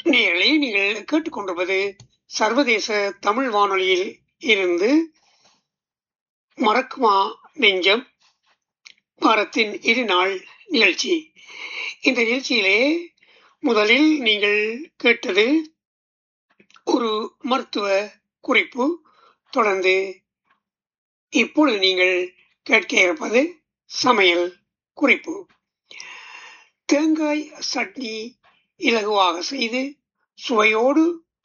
நேயர்களே, நீங்கள் கேட்டுக்கொண்டிருப்பது சர்வதேச தமிழ் வானொலியில் இருந்து மறக்குமா நெஞ்சம் வாரத்தின் 2 நாள் நிகழ்ச்சி. இந்த நிகழ்ச்சியிலே முதலில் நீங்கள் கேட்டது ஒரு மருத்துவ குறிப்பு. தொடர்ந்து இப்பொழுது நீங்கள் கேட்க இருப்பது சமையல் குறிப்பு. தேங்காய் சட்னி இலகுவாக செய்து சுவையோடு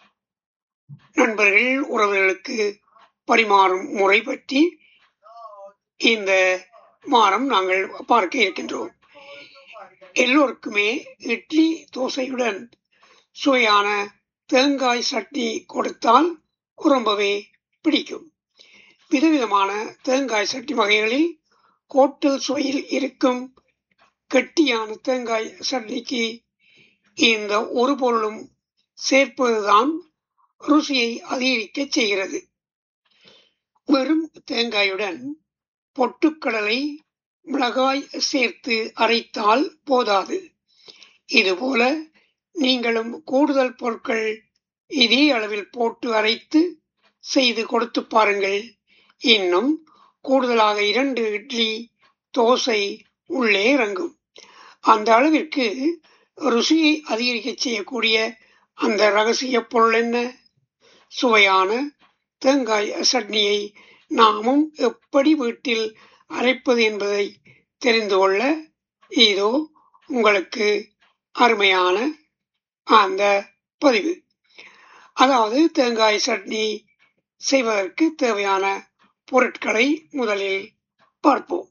நண்பர்கள் உறவுகளுக்கு பரிமாறும் முறை பற்றி இந்த வாரம் நாங்கள் பார்க்க இருக்கின்றோம். எல்லோருக்குமே இட்லி தோசையுடன் சுவையான தேங்காய் சட்னி கொடுத்தால் ரொம்பவே பிடிக்கும். விதவிதமான தேங்காய் சட்னி வகைகளில் கோட்டல் சுவையில் இருக்கும் கெட்டியான தேங்காய் சட்னிக்கு இந்த ஒரு பொருளும் சேர்ப்பதுதான் ருசியை அதிகரிக்க செய்கிறது. வெறும் தேங்காயுடன் பொட்டுக்கடலை, மிளகாய் சேர்த்து அரைத்தால் போதாது. இதுபோல நீங்களும் கூடுதல் பொருட்கள் இதே அளவில் போட்டு அரைத்து செய்து கொடுத்து பாருங்கள். இன்னும் கூடுதலாக 2 இட்லி தோசை உள்ளே இறங்கும். அந்த அளவிற்கு ருசியை அதிகரிக்க செய்யக்கூடிய அந்த ரகசிய பொருள் என்ன? சுவையான தேங்காய் சட்னியை நாமும் எப்படி வீட்டில் அரைப்பது என்பதை தெரிந்து கொள்ள இதோ உங்களுக்கு அருமையான அந்த பதிவு. அதாவது தேங்காய் சட்னி செய்வதற்கு தேவையான பொருட்களை முதலில் பார்ப்போம்.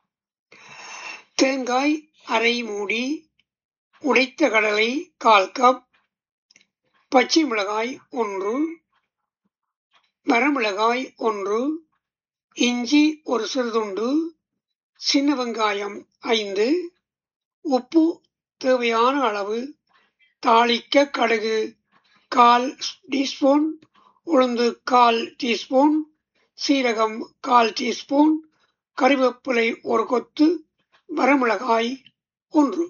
தேங்காய் அரை மூடி, உடைத்த கடலை 1/4 கப், பச்சை மிளகாய் 1, வரமிளகாய் 1, இஞ்சி ஒரு சிறுதுண்டு, சின்ன வெங்காயம் 5, உப்பு தேவையான அளவு, தாளிக்க கடுகு 1/4 டீஸ்பூன், உளுந்து 1/4 டீஸ்பூன், சீரகம் 1/4 டீஸ்பூன், கறிவேப்பிலை 1 கொத்து, வரமிளகாய் 1.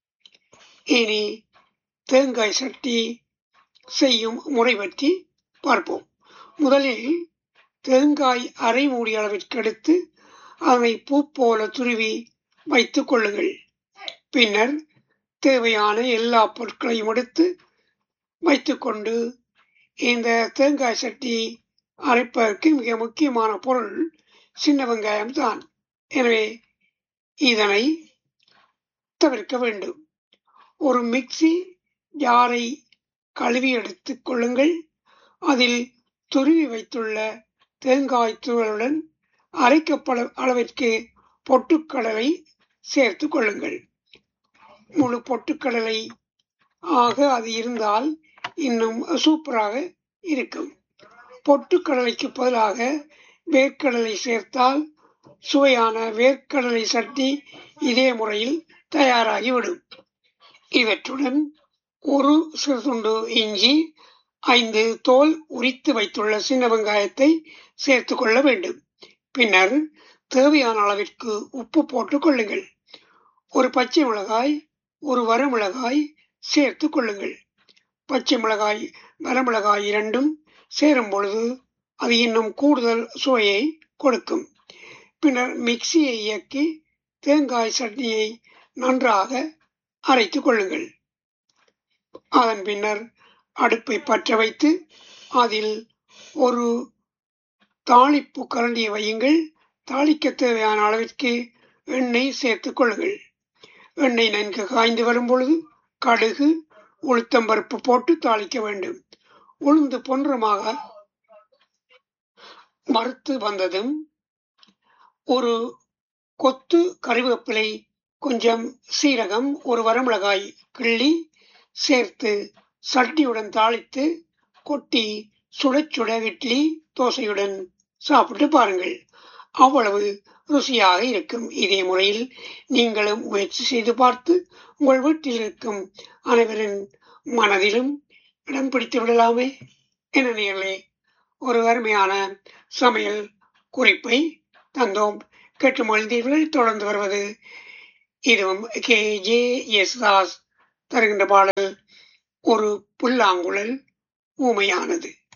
இனி தேங்காய் சட்னி செய்யும் முறை பற்றி பார்ப்போம். முதலில் தேங்காய் அரை மூடி அளவிற்கு எடுத்து அதனை பூ போல துருவி வைத்துக் கொள்ளுங்கள். பின்னர் தேவையான எல்லா பொருட்களையும் எடுத்து வைத்துக்கொண்டு இந்த தேங்காய் சட்னி அரைப்பதற்கு மிக முக்கியமான பொருள் சின்ன வெங்காயம் தான். எனவே இதனை தவிர்க்க வேண்டும். ஒரு மிக்ஸி ஜாரை கழுவி எடுத்துக் கொள்ளுங்கள். அதில் துருவி வைத்துள்ள தேங்காய் துகளுடன் அரைக்கப்படும் அளவிற்கு பொட்டுக்கடலை சேர்த்துக் கொள்ளுங்கள். முழு பொட்டுக்கடலை ஆக அது இருந்தால் இன்னும் சூப்பராக இருக்கும். பொட்டுக்கடலைக்கு பதிலாக வேர்க்கடலை சேர்த்தால் சுவையான வேர்க்கடலை சட்னி இதே முறையில் தயாராகிவிடும். இவற்றுடன் ஒரு சிறுதுண்டு இஞ்சி, 5 தோல் உரித்து வைத்துள்ள சின்ன வெங்காயத்தை சேர்த்துக் கொள்ள வேண்டும். பின்னர் தேவையான அளவிற்கு உப்பு போட்டுக் கொள்ளுங்கள். ஒரு பச்சை மிளகாய், ஒரு வரமிளகாய் சேர்த்துக் கொள்ளுங்கள். பச்சை மிளகாய், வரமிளகாய் 2ம் சேரும் பொழுது அது இன்னும் கூடுதல் சுவையை கொடுக்கும். பின்னர் மிக்சியை இயக்கி தேங்காய் சட்னியை நன்றாக அரைத்துக் கொள்ளுங்கள். அதன் பின்னர் அடுப்பை பற்ற வைத்து அதில் ஒரு தாளிப்பு கரண்டியை வையுங்கள். தாளிக்க தேவையான அளவிற்கு எண்ணெய் சேர்த்துக் கொள்ளுங்கள். எண்ணெய் நன்கு காய்ந்து வரும் பொழுது கடுகு, உளுத்தம்பருப்பு போட்டு தாளிக்க வேண்டும். உளுந்து பொன்னிறமாக வறுத்து வந்ததும் ஒரு கொத்து கறிவேப்பிலை, கொஞ்சம் சீரகம், ஒரு வரமிளகாய் கிள்ளி சேர்த்து சட்னியுடன் தாளித்து கொட்டி சுட சுட இட்லி தோசையுடன் சாப்பிட்டு பாருங்கள். அவ்வளவு ருசியாக இருக்கும். இதே முறையில் நீங்களும் முயற்சி செய்து பார்த்து உங்கள் வீட்டில் இருக்கும் அனைவரின் மனதிலும் இடம் பிடித்து விடலாமே. என நேயர்களே, ஒரு அருமையான சமையல் குறிப்பை தந்தோம். கேட்டு மகிழ்ந்தீர்கள். தொடர்ந்து வருவது இதுவும் KJ யேசுதாஸ் தருகின்ற பாடல் ஒரு புல்லாங்குழல் ஊமையானது.